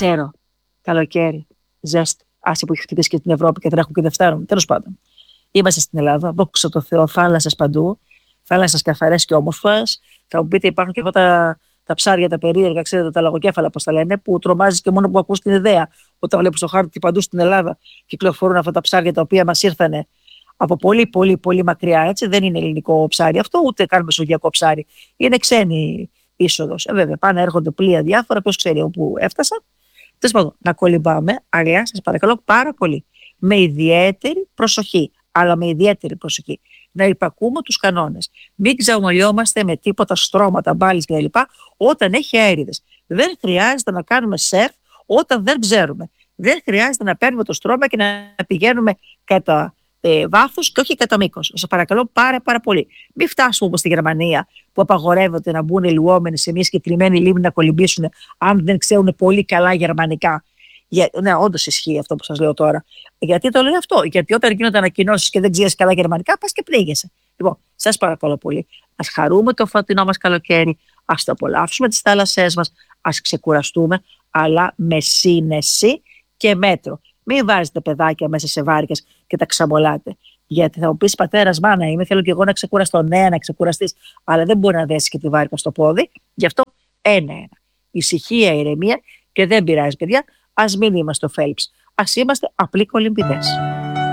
Ξέρω, καλοκαίρι, ζέστη, άσε που έχει χτυπήσει και την Ευρώπη και τρέχουν και δεν φτάνουν. Τέλος πάντων. Είμαστε στην Ελλάδα, δόξα τω Θεώ, θάλασσες παντού, θάλασσες καθαρές και όμορφες. Θα μου πείτε, υπάρχουν και αυτά τα ψάρια, τα περίεργα, ξέρετε, τα λαγοκέφαλα, πώς τα λένε, που τρομάζει και μόνο που ακούς την ιδέα. Όταν βλέπεις στο χάρτη παντού στην Ελλάδα κυκλοφορούν αυτά τα ψάρια τα οποία μας ήρθανε από πολύ, πολύ, πολύ μακριά. Έτσι. Δεν είναι ελληνικό ψάρι αυτό, ούτε καν μεσογειακό ψάρι. Είναι ξένη είσοδος. Βέβαια, πάνε, έρχονται πλοία διάφορα, ποιος ξέρει όπου έφτασαν. Τέλος πάντων, να κολυμπάμε, αλλά σας παρακαλώ πάρα πολύ, με ιδιαίτερη προσοχή. Αλλά με ιδιαίτερη προσοχή. Να υπακούμε τους κανόνες. Μην ξαμολιόμαστε με τίποτα στρώματα, μπάλες κλπ. Όταν έχει αέριδες. Δεν χρειάζεται να κάνουμε σερφ όταν δεν ξέρουμε. Δεν χρειάζεται να παίρνουμε το στρώμα και να πηγαίνουμε κατά βάθος και όχι κατά μήκος. Σας παρακαλώ πάρα πολύ. Μην φτάσουμε όπως στη Γερμανία που απαγορεύεται να μπουν λουόμενοι σε μια συγκεκριμένη λίμνη να κολυμπήσουν αν δεν ξέρουν πολύ καλά γερμανικά. Ναι, όντως ισχύει αυτό που σας λέω τώρα. Γιατί το λέω αυτό? Γιατί όταν γίνονται ανακοινώσεις και δεν ξέρεις καλά γερμανικά, πας και πνίγεσαι. Λοιπόν, σας παρακαλώ πολύ. Ας χαρούμε το φωτεινό μας καλοκαίρι, ας το απολαύσουμε τις θάλασσές μας, ας ξεκουραστούμε, αλλά με σύνεση και μέτρο. Μην βάζετε παιδάκια μέσα σε βάρκες και τα ξαμολάτε. Γιατί θα μου πεις, πατέρας, μάνα είμαι, θέλω και εγώ να ξεκουραστώ. Ναι, να ξεκουραστείς, αλλά δεν μπορεί να δέσει και τη βάρκα στο πόδι. Γι' αυτό ένα-ένα. Ησυχία, ηρεμία και δεν πειράζει, παιδιά. Ας μην είμαστε ο Φέλπς. Ας είμαστε απλοί κολυμπητές.